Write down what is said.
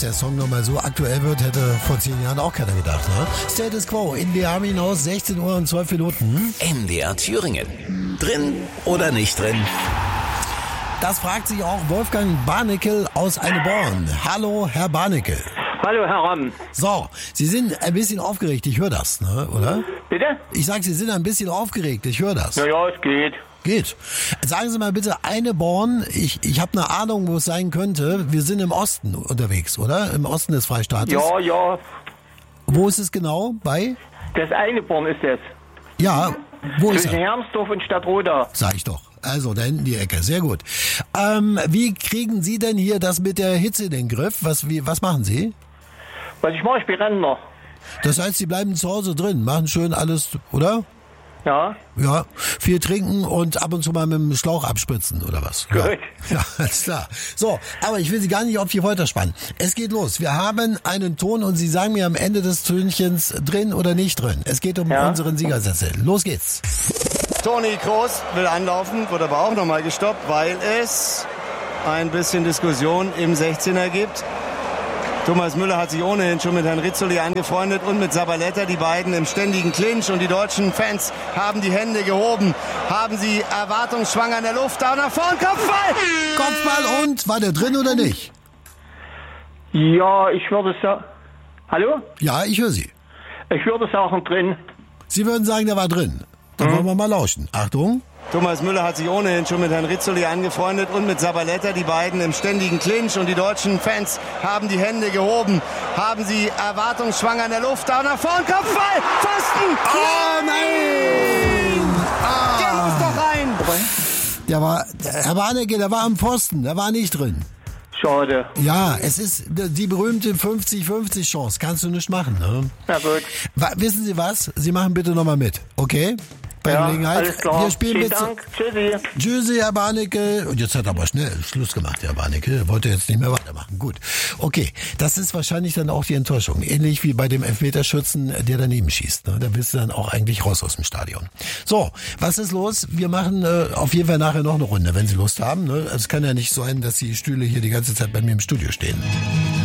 der Song nochmal so aktuell wird, hätte vor 10 Jahren auch keiner gedacht. Ne? Status Quo in die Army-Haus, 16 Uhr und 12 Minuten. MDR Thüringen. Drin oder nicht drin? Das fragt sich auch Wolfgang Barnickel aus Eineborn. Hallo, Herr Barnickel. Hallo, Herr Ramm. So, Sie sind ein bisschen aufgeregt, ich höre das, ne, oder? Bitte? Ich sag, Sie sind ein bisschen aufgeregt, ich höre das. Ja, es geht. Geht. Sagen Sie mal bitte, Eineborn, ich habe eine Ahnung, wo es sein könnte. Wir sind im Osten unterwegs, oder? Im Osten des Freistaates. Ja. Wo ist es genau? Bei? Das Eineborn ist es. Ja, wo ist Zwischen er? Hermsdorf und Stadtroda. Sag ich doch. Also, da hinten die Ecke. Sehr gut. Wie kriegen Sie denn hier das mit der Hitze in den Griff? Was machen Sie? Was ich mache, ich bin Rentner. Das heißt, Sie bleiben zu Hause drin, machen schön alles, oder? Ja. Ja, viel trinken und ab und zu mal mit dem Schlauch abspritzen, oder was? Ja. Gut. Ja, alles klar. So, aber ich will Sie gar nicht auf die Folter spannen. Es geht los. Wir haben einen Ton und Sie sagen mir am Ende des Tönchens drin oder nicht drin. Es geht um unseren Siegersätze. Los geht's. Toni Kroos will anlaufen, wird aber auch nochmal gestoppt, weil es ein bisschen Diskussion im 16er gibt. Thomas Müller hat sich ohnehin schon mit Herrn Rizzoli angefreundet und mit Zabaleta, die beiden im ständigen Clinch. Und die deutschen Fans haben die Hände gehoben, haben sie erwartungsschwanger in der Luft. Da nach vorn, Kopfball! Kopfball und, war der drin oder nicht? Ja, ich würde sagen... Hallo? Ja, ich höre Sie. Ich würde sagen drin. Sie würden sagen, der war drin. Dann wollen wir mal lauschen. Achtung. Thomas Müller hat sich ohnehin schon mit Herrn Rizzoli angefreundet und mit Zabaleta, die beiden im ständigen Clinch. Und die deutschen Fans haben die Hände gehoben, haben sie erwartungsschwanger in der Luft. Da nach vorn, Kopfball! Pfosten! Oh nein! Der muss doch rein! Der war, Herr Barnickel, der war am Pfosten, der war nicht drin. Schade. Ja, es ist die berühmte 50-50 Chance. Kannst du nicht machen, ne? Na gut. Wissen Sie was? Sie machen bitte nochmal mit, okay? Bei Gelegenheit. Alles klar. Wir spielen Vielen mit. Dank. Tschüssi. Tschüssi, Herr Barnickel. Und jetzt hat er aber schnell Schluss gemacht, Herr Barnickel. Er wollte jetzt nicht mehr weitermachen. Gut. Okay. Das ist wahrscheinlich dann auch die Enttäuschung. Ähnlich wie bei dem Elfmeterschützen, der daneben schießt. Ne? Da bist du dann auch eigentlich raus aus dem Stadion. So, was ist los? Wir machen auf jeden Fall nachher noch eine Runde, wenn Sie Lust haben. Ne? Es kann ja nicht sein, dass die Stühle hier die ganze Zeit bei mir im Studio stehen.